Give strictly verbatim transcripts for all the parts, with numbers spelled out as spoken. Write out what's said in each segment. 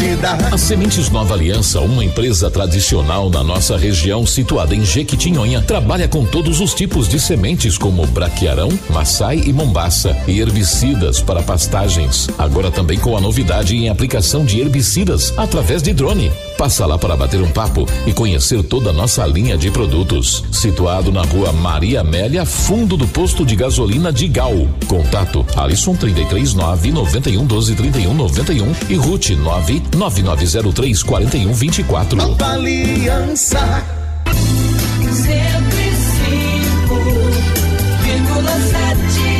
garantida. A Sementes Nova Aliança, uma empresa tradicional na nossa região, situada em Jequitinhonha, trabalha com todos os tipos de sementes como braquiarão, maçai e mombaça e herbicidas para pastagens. Agora também com a novidade em aplicação de herbicidas através de drone. Passa lá para bater um papo e conhecer toda a nossa linha de produtos. Situado na rua Maria Amélia, fundo do posto de gasolina de Gal. Contato Alisson trinta e três nove noventa e um doze trinta e um noventa e um e Ruth nove nove nove zero três quatro um vinte e quatro. Nova Aliança cento e cinco vírgula sete.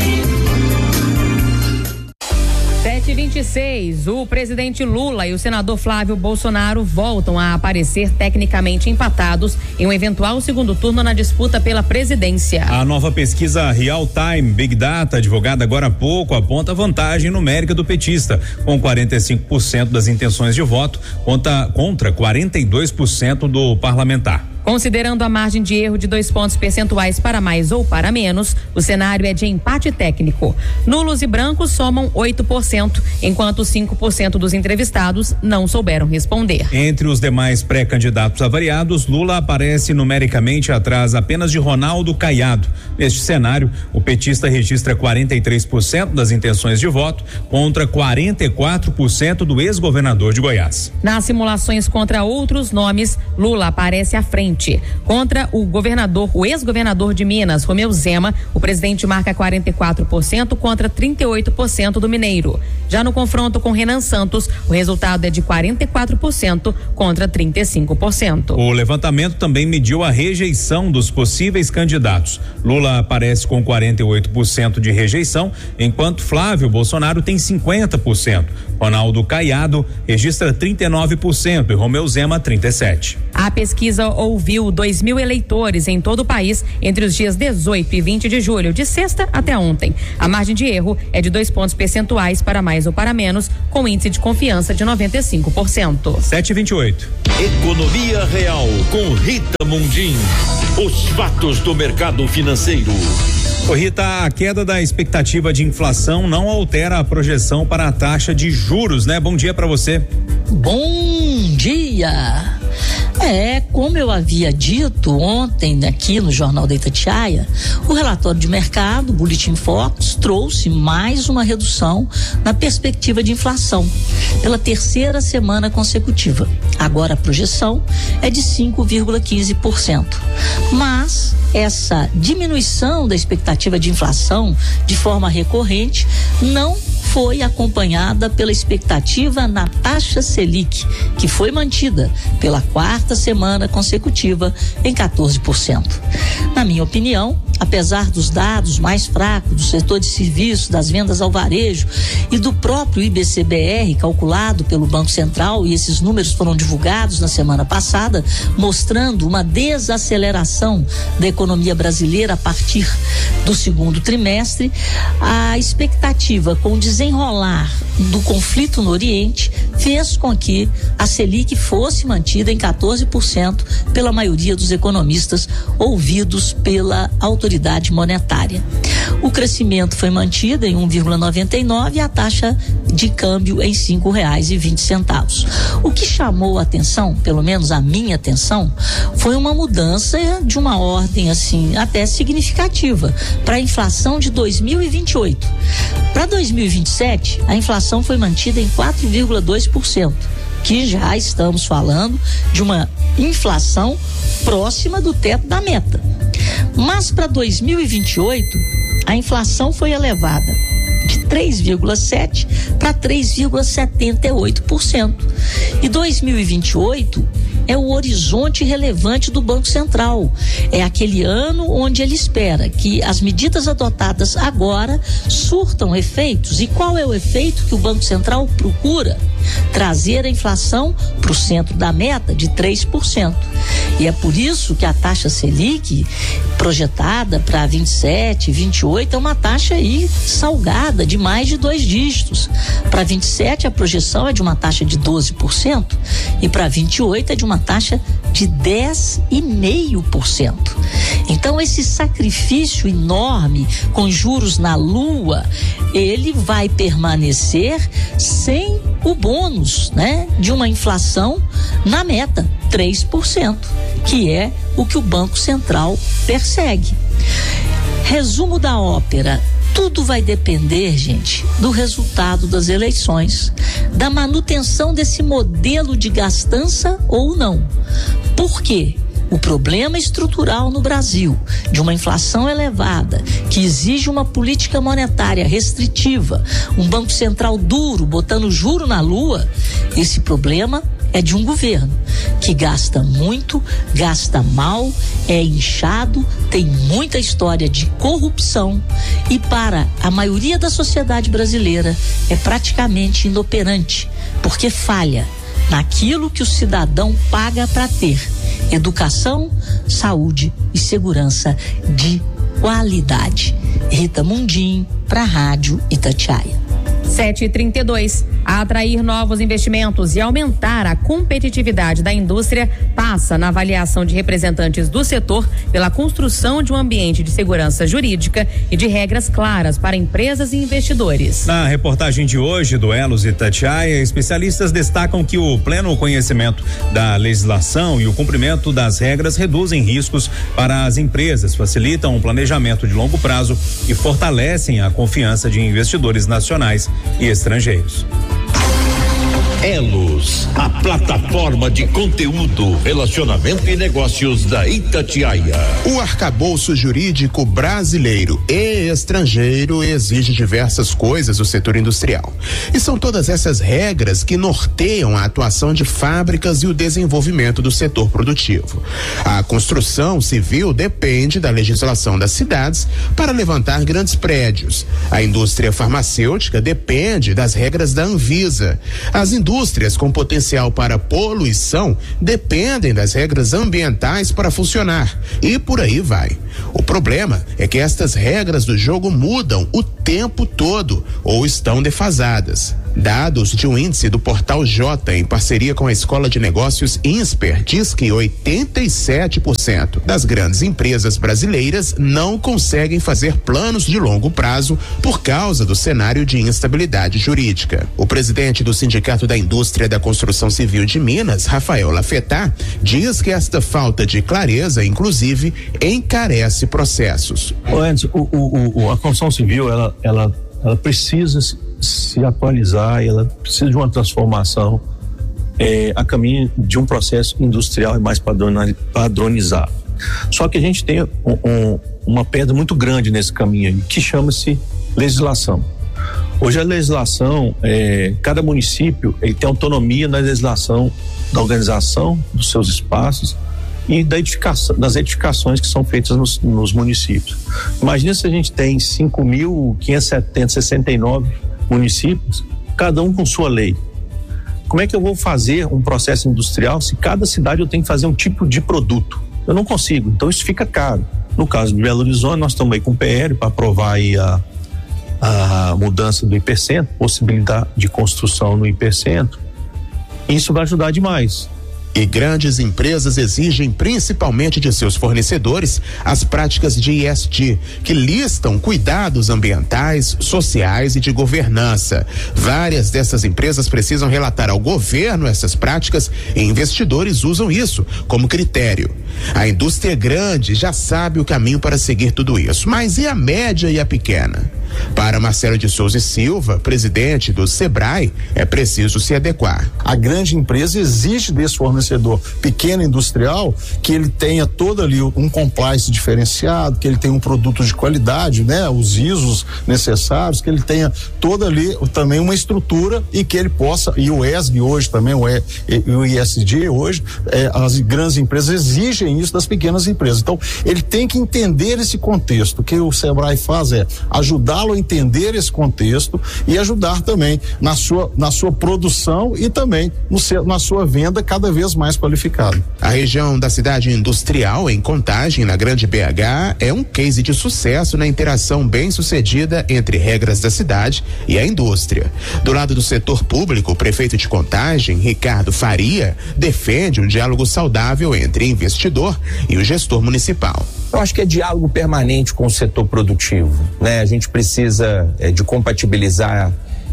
sete e vinte e seis, o presidente Lula e o senador Flávio Bolsonaro voltam a aparecer tecnicamente empatados em um eventual segundo turno na disputa pela presidência. A nova pesquisa Real Time Big Data, divulgada agora há pouco, aponta vantagem numérica do petista, com quarenta e cinco por cento das intenções de voto contra, contra quarenta e dois por cento do parlamentar. Considerando a margem de erro de dois pontos percentuais para mais ou para menos, o cenário é de empate técnico. Nulos e brancos somam oito por cento, enquanto cinco por cento dos entrevistados não souberam responder. Entre os demais pré-candidatos avaliados, Lula aparece numericamente atrás apenas de Ronaldo Caiado. Neste cenário, o petista registra quarenta e três por cento das intenções de voto contra quarenta e quatro por cento do ex-governador de Goiás. Nas simulações contra outros nomes, Lula aparece à frente. Contra o governador, o ex-governador de Minas, Romeu Zema, o presidente marca quarenta e quatro por cento contra trinta e oito por cento do mineiro. Já no confronto com Renan Santos, o resultado é de quarenta e quatro por cento contra trinta e cinco por cento. O levantamento também mediu a rejeição dos possíveis candidatos. Lula aparece com quarenta e oito por cento de rejeição, enquanto Flávio Bolsonaro tem cinquenta por cento. Ronaldo Caiado registra trinta e nove por cento e Romeu Zema trinta e sete por cento. A pesquisa ouviu dois mil eleitores em todo o país entre os dias dezoito e vinte de julho, de sexta até ontem. A margem de erro é de dois pontos percentuais para mais ou para menos, com índice de confiança de noventa e cinco por cento. sete e vinte e oito. Economia Real com Rita Mundim. Os fatos do mercado financeiro. Ô Rita, a queda da expectativa de inflação não altera a projeção para a taxa de juros, né? Bom dia para você. Bom dia. É, como eu havia dito ontem aqui no Jornal da Itatiaia, o relatório de mercado, o Boletim Focus, trouxe mais uma redução na perspectiva de inflação pela terceira semana consecutiva. Agora a projeção é de cinco vírgula quinze por cento. Mas essa diminuição da expectativa de inflação de forma recorrente não foi acompanhada pela expectativa na taxa Selic, que foi mantida pela quarta semana consecutiva em quatorze por cento. Na minha opinião, apesar dos dados mais fracos do setor de serviços, das vendas ao varejo e do próprio I B C B R calculado pelo Banco Central, e esses números foram divulgados na semana passada, mostrando uma desaceleração da economia brasileira a partir do segundo trimestre, a expectativa com o desenrolar do conflito no Oriente fez com que a Selic fosse mantida em quatorze por cento pela maioria dos economistas ouvidos pela autoridade monetária. O crescimento foi mantido em um vírgula noventa e nove e a taxa de câmbio em cinco reais e vinte centavos. O que chamou a atenção, pelo menos a minha atenção, foi uma mudança de uma ordem assim até significativa para a inflação de dois mil e vinte e oito. Para dois mil e vinte e sete, a inflação foi mantida em quatro vírgula dois por cento, que já estamos falando de uma inflação próxima do teto da meta. Mas para dois mil e vinte e oito, a inflação foi elevada de três vírgula sete por cento para três vírgula setenta e oito por cento. E dois mil e vinte e oito é o horizonte relevante do Banco Central. É aquele ano onde ele espera que as medidas adotadas agora surtam efeitos. E qual é o efeito que o Banco Central procura? Trazer a inflação para o centro da meta de três por cento. E é por isso que a taxa Selic projetada para vinte e sete, vinte e oito é uma taxa aí salgada de mais de dois dígitos. Para vinte e sete a projeção é de uma taxa de doze por cento e para vinte e oito é de uma taxa de dez vírgula cinco por cento. Então esse sacrifício enorme com juros na lua, ele vai permanecer sem o bônus, né, de uma inflação na meta, três por cento, que é o que o Banco Central persegue. Resumo da ópera: tudo vai depender, gente, do resultado das eleições, da manutenção desse modelo de gastança ou não. Por quê? O problema estrutural no Brasil, de uma inflação elevada, que exige uma política monetária restritiva, um Banco Central duro, botando juro na lua, esse problema é de um governo que gasta muito, gasta mal, é inchado, tem muita história de corrupção e, para a maioria da sociedade brasileira, é praticamente inoperante, porque falha naquilo que o cidadão paga para ter: educação, saúde e segurança de qualidade. Rita Mundim, para a Rádio Itatiaia. sete e trinta e dois. A atrair novos investimentos e aumentar a competitividade da indústria passa na avaliação de representantes do setor pela construção de um ambiente de segurança jurídica e de regras claras para empresas e investidores. Na reportagem de hoje do Elos Itatiaia, especialistas destacam que o pleno conhecimento da legislação e o cumprimento das regras reduzem riscos para as empresas, facilitam o planejamento de longo prazo e fortalecem a confiança de investidores nacionais e estrangeiros. Elos, a plataforma de conteúdo, relacionamento e negócios da Itatiaia. O arcabouço jurídico brasileiro e estrangeiro exige diversas coisas do setor industrial. E são todas essas regras que norteiam a atuação de fábricas e o desenvolvimento do setor produtivo. A construção civil depende da legislação das cidades para levantar grandes prédios. A indústria farmacêutica depende das regras da Anvisa. As indústrias Indústrias com potencial para poluição dependem das regras ambientais para funcionar. E por aí vai. O problema é que estas regras do jogo mudam o tempo todo ou estão defasadas. Dados de um índice do Portal J, em parceria com a Escola de Negócios INSPER, diz que oitenta e sete por cento das grandes empresas brasileiras não conseguem fazer planos de longo prazo por causa do cenário de instabilidade jurídica. O presidente do Sindicato da Indústria da Construção Civil de Minas, Rafael Lafetá, diz que esta falta de clareza, inclusive, encarece processos. Antes, o, o, o, a construção civil, ela, ela, ela precisa se se atualizar, ela precisa de uma transformação é, a caminho de um processo industrial e mais padronizado. Só que a gente tem um, um, uma pedra muito grande nesse caminho aí, que chama-se legislação. Hoje a legislação, é, cada município ele tem autonomia na legislação da organização dos seus espaços e da edificação, das edificações que são feitas nos, nos municípios. Imagina se a gente tem cinco mil quinhentos e sessenta e nove municípios, cada um com sua lei. Como é que eu vou fazer um processo industrial se cada cidade eu tenho que fazer um tipo de produto? Eu não consigo, então isso fica caro. No caso de Belo Horizonte, nós estamos aí com o P L para aprovar aí a, a mudança do hipercentro, possibilidade de construção no hipercentro. Isso vai ajudar demais. E grandes empresas exigem principalmente de seus fornecedores as práticas de E S G, que listam cuidados ambientais, sociais e de governança. Várias dessas empresas precisam relatar ao governo essas práticas e investidores usam isso como critério. A indústria grande já sabe o caminho para seguir tudo isso, mas e a média e a pequena? Para Marcelo de Souza e Silva, presidente do Sebrae, é preciso se adequar. A grande empresa exige desse fornecedor pequeno industrial que ele tenha todo ali um compliance diferenciado, que ele tenha um produto de qualidade, né? Os I S Os necessários, que ele tenha toda ali também uma estrutura e que ele possa, e o E S G hoje também, o, e, o I S G hoje, é, as grandes empresas exigem isso das pequenas empresas. Então, ele tem que entender esse contexto. O que o Sebrae faz é ajudar a entender esse contexto e ajudar também na sua, na sua produção e também no seu, na sua venda cada vez mais qualificada. A região da cidade industrial em Contagem, na Grande B H, é um case de sucesso na interação bem sucedida entre regras da cidade e a indústria. Do lado do setor público, o prefeito de Contagem, Ricardo Faria, defende um diálogo saudável entre investidor e o gestor municipal. Eu acho que é diálogo permanente com o setor produtivo, né? A gente precisa é, de compatibilizar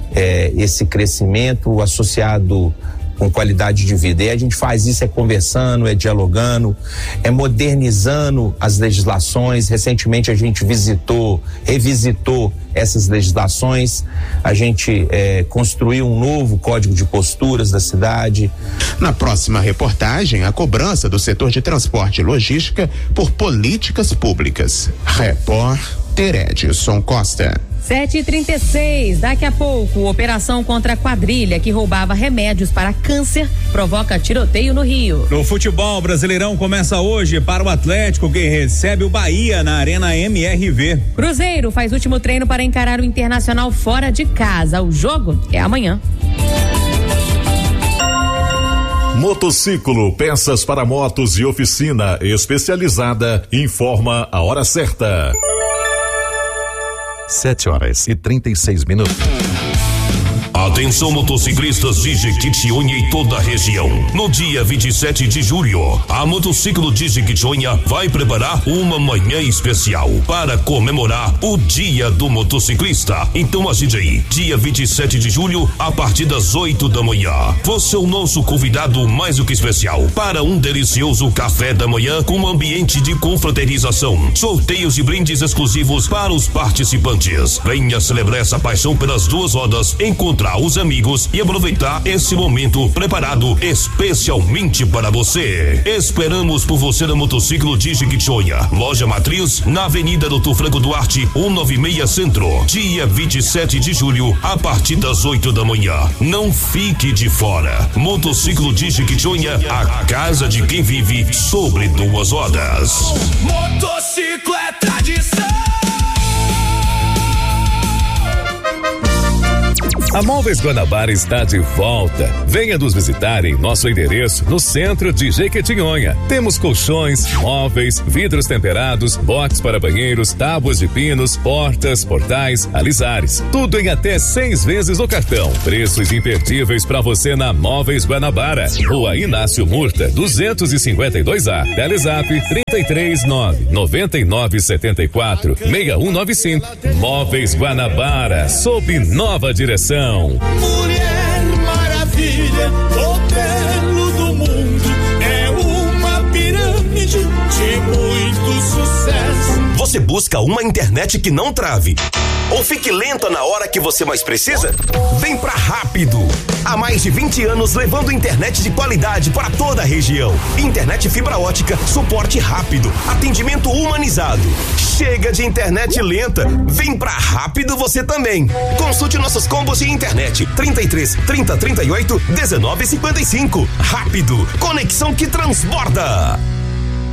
é, esse crescimento associado com qualidade de vida. E a gente faz isso é conversando, é dialogando, é modernizando as legislações. Recentemente a gente visitou, revisitou essas legislações, a gente é, construiu um novo código de posturas da cidade. Na próxima reportagem, a cobrança do setor de transporte e logística por políticas públicas. Repórter Edson Costa. sete e trinta e seis, daqui a pouco, operação contra a quadrilha que roubava remédios para câncer provoca tiroteio no Rio. No futebol, Brasileirão começa hoje para o Atlético, que recebe o Bahia na Arena M R V. Cruzeiro faz último treino para encarar o Internacional fora de casa. O jogo é amanhã. Motociclo, peças para motos e oficina especializada, informa a hora certa. Sete horas e trinta e seis minutos. Atenção motociclistas de Jequitinhonha e toda a região. No dia vinte e sete de julho, a Motociclo de Jequitinhonha vai preparar uma manhã especial para comemorar o Dia do Motociclista. Então agende aí, dia vinte e sete de julho, a partir das oito da manhã. Você é o nosso convidado mais do que especial para um delicioso café da manhã com um ambiente de confraternização, sorteios e brindes exclusivos para os participantes. Venha celebrar essa paixão pelas duas rodas, encontrar os amigos e aproveitar esse momento preparado especialmente para você. Esperamos por você na Motociclo de Jequitinhonha. Loja Matriz, na Avenida Doutor Franco Duarte, cento e noventa e seis Centro. Dia vinte e sete de julho, a partir das oito da manhã. Não fique de fora. Motociclo de Jequitinhonha, a casa de quem vive sobre duas rodas. Motociclo é tradição. A Móveis Guanabara está de volta. Venha nos visitar em nosso endereço no centro de Jequitinhonha. Temos colchões, móveis, vidros temperados, box para banheiros, tábuas de pinos, portas, portais, alisares. Tudo em até seis vezes no cartão. Preços imperdíveis para você na Móveis Guanabara. Rua Inácio Murta, duzentos e cinquenta e dois A. Telezap trinta e três nove nove nove sete quatro seis um nove cinco. Móveis Guanabara, sob nova direção. Mulher Maravilha, o belo do mundo, é uma pirâmide de muito sucesso. Você busca uma internet que não trave ou fique lenta na hora que você mais precisa? Vem pra Rápido. Há mais de vinte anos levando internet de qualidade para toda a região. Internet fibra ótica, suporte rápido, atendimento humanizado. Chega de internet lenta. Vem pra Rápido você também. Consulte nossos combos de internet. trinta e três, trinta, trinta e oito, dezenove, cinquenta e cinco. Rápido. Conexão que transborda.